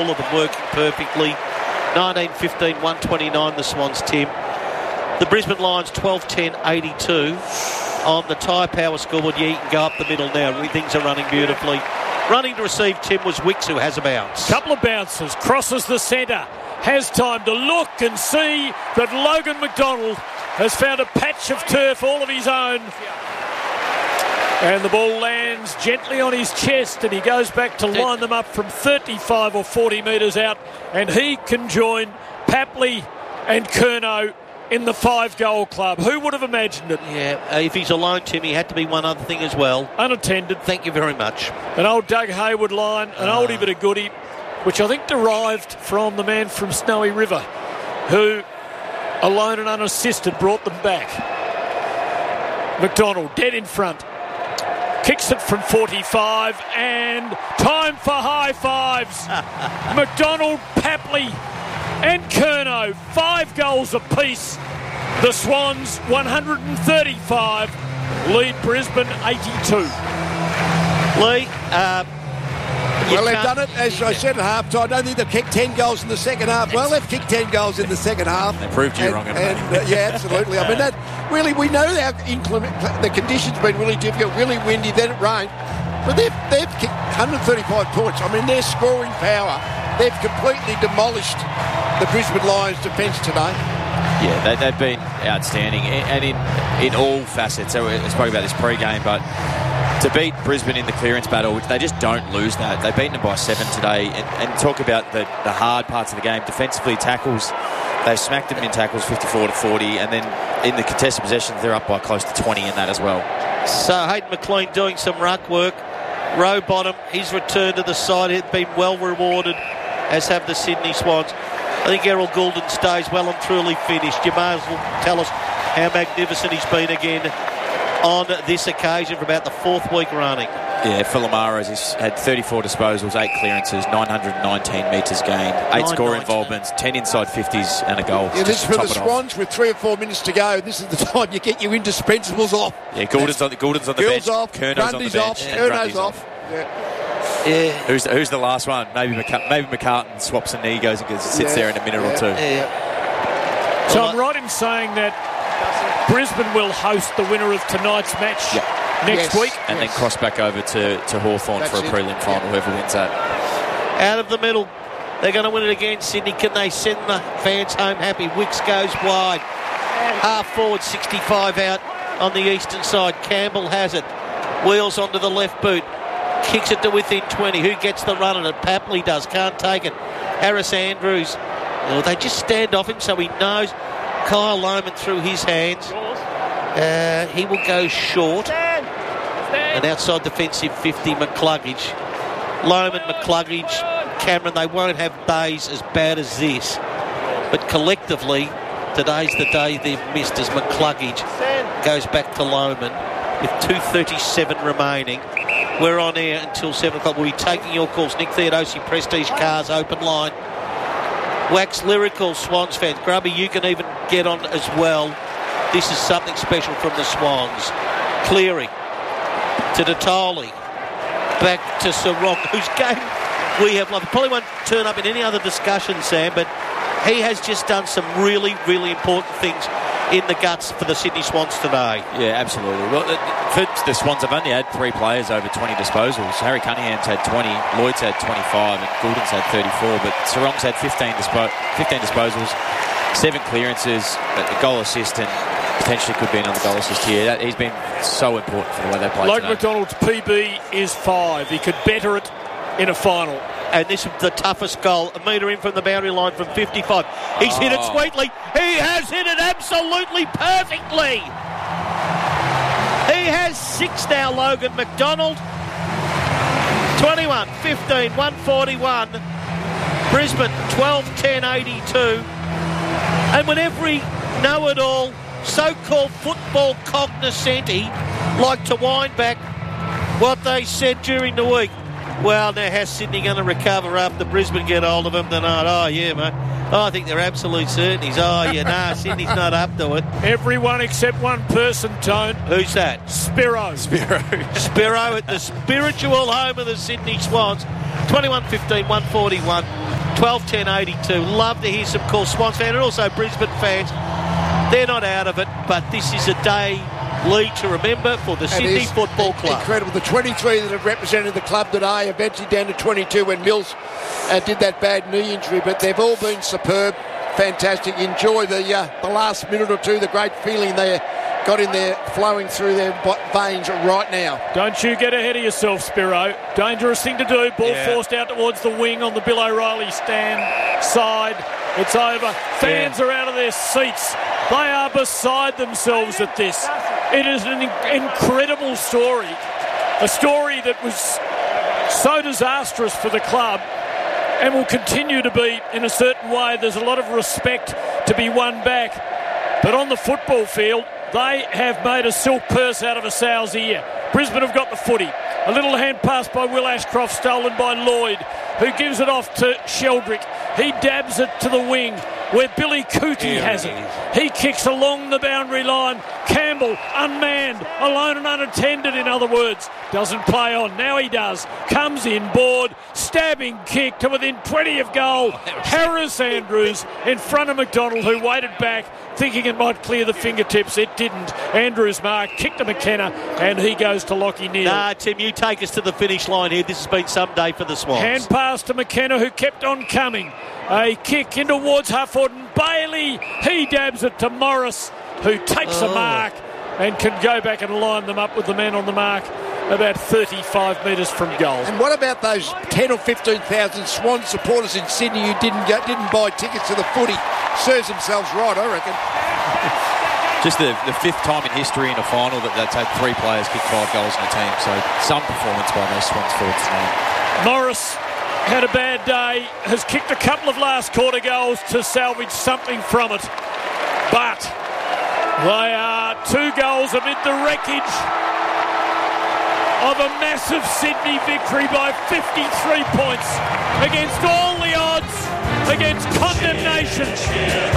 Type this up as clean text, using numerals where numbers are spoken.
All of them working perfectly. 19-15, 129 the Swans, Tim. The Brisbane Lions 12-10, 82. On the Tyre Power scoreboard, you can go up the middle now. Things are running beautifully. Running to receive, Tim, was Wicks, who has a bounce. Couple of bounces, crosses the centre. Has time to look and see that Logan McDonald has found a patch of turf all of his own. And the ball lands gently on his chest, and he goes back to line them up from 35 or 40 metres out, and he can join Papley and Curnow in the 5-goal club. Who would have imagined it? Yeah, if he's alone, Tim, he had to be one other thing as well. Unattended. Thank you very much. An old Doug Hayward line, an oldie but a goodie, which I think derived from the man from Snowy River, who, alone and unassisted, brought them back. McDonald, dead in front. Kicks it from 45, and time for high fives. McDonald, Papley and Curnow, 5 goals apiece. The Swans 135 lead Brisbane 82. Lee, well, they've done it, as I said at half-time. I don't think they've kicked 10 goals in the second half. Well, they've kicked 10 goals in the second half. They proved you wrong. Yeah, absolutely. I mean, that really, we know the conditions have been really difficult, really windy, then it rained. But they've kicked 135 points. I mean, their scoring power, they've completely demolished the Brisbane Lions defence today. Yeah, they've been outstanding, and in all facets. So we spoke about this pre-game, but to beat Brisbane in the clearance battle, which they just don't lose that. They've beaten them by 7 today. And talk about the hard parts of the game. Defensively, tackles, they've smacked them in tackles 54-40. And then in the contested possessions, they're up by close to 20 in that as well. So Hayden McLean doing some ruck work. Row bottom, his return to the side has been well rewarded, as have the Sydney Swans. I think Errol Goulden stays well and truly finished. You may as well tell us how magnificent he's been again on this occasion for about the 4th week running. Yeah, Filamaro's he's had 34 disposals, 8 clearances, 919 metres gained, 8 score involvements, 10 inside 50s and a goal. Yeah, this is for the Swans with 3 or 4 minutes to go. This is the time you get your indispensables off. Yeah, Goulden's on the bench. Off, Curno's on the bench. Curno's off. Yeah. Who's the last one? Maybe McCartan swaps a knee, goes and sits there in a minute or two. Yeah. So I'm right in saying that Brisbane will host the winner of tonight's match next week. And then cross back over to Hawthorn for a prelim final, whoever wins that. Out of the middle. They're going to win it again, Sydney. Can they send the fans home happy? Wicks goes wide. Half forward, 65 out on the eastern side. Campbell has it. Wheels onto the left boot. Kicks it to within 20. Who gets the run on it? Papley does. Can't take it. Harris Andrews. Oh, they just stand off him so he knows. Kyle Lohmann through his hands. He will go short. And outside defensive 50, McCluggage. Lohmann, McCluggage, Cameron, they won't have days as bad as this. But collectively, today's the day they've missed as McCluggage goes back to Lohmann with 2:37 remaining. We're on air until 7 o'clock. We'll be taking your calls. Nick Theodosi, Prestige Cars, open line. Wax Lyrical, Swans fans. Grubby, you can even get on as well. This is something special from the Swans. Cleary to Detoli. Back to Sarong, whose game we have loved. Probably won't turn up in any other discussion, Sam, but he has just done some really, really important things in the guts for the Sydney Swans today. Yeah, absolutely. Well, for the Swans have only had 3 players over 20 disposals. Harry Cunningham's had 20, Lloyd's had 25, and Goulden's had 34, but Sarong's had 15 disposals, 7 clearances, a goal assist, and potentially could be another goal assist here. He's been so important for the way they play Logan today. McDonald's PB is 5. He could better it in a final. And this is the toughest goal. A metre in from the boundary line from 55. He's hit it sweetly. He has hit it absolutely perfectly. He has 6 now, Logan McDonald. 21-15, 141. Brisbane 12-10, 82. And when every know-it-all, so-called football cognoscenti like to wind back what they said during the week. Well, now how's Sydney going to recover after Brisbane get hold of them tonight? Oh, yeah, mate. Oh, I think they're absolute certainties. Oh, yeah, nah, Sydney's not up to it. Everyone except one person, Tone. Who's that? Spiro Spiro at the spiritual home of the Sydney Swans. 21-15, 141. 12-10-82. Love to hear some calls. Swans fan and also Brisbane fans. They're not out of it, but this is a day, Lee, to remember for the Sydney Football Club. Incredible. The 23 that have represented the club today, eventually down to 22 when Mills did that bad knee injury, but they've all been superb, fantastic. Enjoy the last minute or two, the great feeling they got in there flowing through their veins right now. Don't you get ahead of yourself, Spiro. Dangerous thing to do. Ball forced out towards the wing on the Bill O'Reilly stand side. It's over. Fans are out of their seats. They are beside themselves at this. It is an incredible story. A story that was so disastrous for the club and will continue to be in a certain way. There's a lot of respect to be won back. But on the football field, they have made a silk purse out of a sow's ear. Brisbane have got the footy. A little hand pass by Will Ashcroft, stolen by Lloyd, who gives it off to Sheldrick. He dabs it to the wing where Billy Cootie has it. He kicks along the boundary line. Campbell, unmanned, alone and unattended, in other words. Doesn't play on. Now he does. Comes in, board, stabbing kick to within 20 of goal. Harris Andrews in front of McDonald, who waited back, thinking it might clear the fingertips. It didn't. Andrews mark, kick to McKenna, and he goes to Lockie Neal. Nah, Tim, you take us to the finish line here. This has been some day for the Swans. Hand pass to McKenna, who kept on coming. A kick in towards Hufford and Bailey. He dabs it to Morris, who takes a mark and can go back and line them up with the man on the mark about 35 metres from goal. And what about those 10 or 15,000 Swan supporters in Sydney who didn't buy tickets to the footy? Serves themselves right, I reckon. Just the fifth time in history in a final that they've had 3 players kick 5 goals in a team. So some performance by those Swans forwards tonight. Morris had a bad day, has kicked a couple of last quarter goals to salvage something from it. But they are 2 goals amid the wreckage of a massive Sydney victory by 53 points against all the odds, against condemnation.